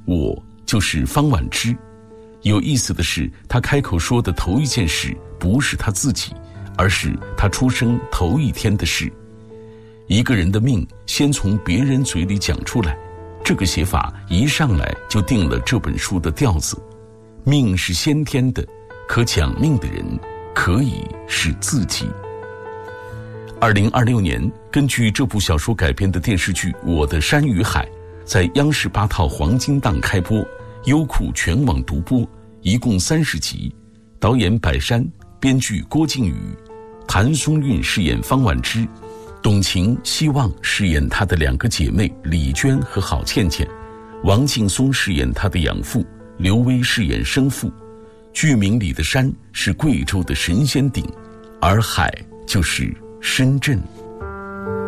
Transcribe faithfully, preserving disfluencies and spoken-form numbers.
我就是方婉之。有意思的是，他开口说的头一件事不是他自己，而是他出生头一天的事。一个人的命先从别人嘴里讲出来，这个写法一上来就定了这本书的调子。命是先天的，可讲命的人可以是自己。二零二六年，根据这部小说改编的电视剧《我的山与海》在央视八套黄金档开播，优酷全网独播，一共三十集。导演百山，编剧郭靖宇，谭松韵饰演方婉之，董晴希望饰演她的两个姐妹李娟和郝倩倩，王劲松饰演她的养父，刘威饰演生父。剧名里的山是贵州的神仙顶，而海就是深圳。